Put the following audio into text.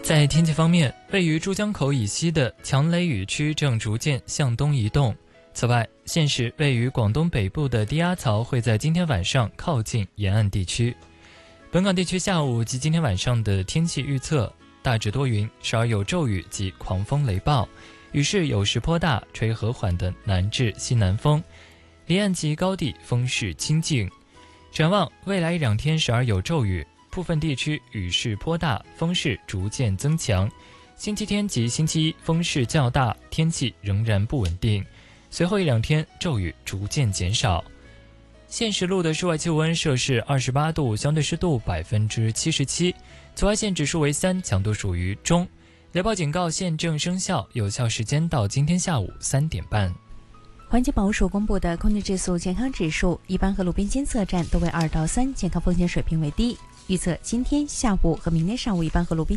在天气方面，位于珠江口以西的强雷雨区正逐渐向东移动。此外，现时位于广东北部的低压槽会在今天晚上靠近沿岸地区。本港地区下午及今天晚上的天气预测：大致多云，时而有骤雨及狂风雷暴，雨势有时颇大，吹和缓的南至西南风，离岸及高地风势清劲。展望未来1-2天时而有骤雨，部分地区雨势颇大，风势逐渐增强。星期天及星期一风势较大，天气仍然不稳定。随后1-2天骤雨逐渐减少。现时路的室外气温摄氏28度，相对湿度77%，紫外线指数为3，强度属于中。雷暴警告现正生效，有效时间到今天下午3点半。 环境保护署公布的空气质素健康指数，一般和路边监测站都为2到3，健康风险水平为低。预测今天下午和明天上午一般和路边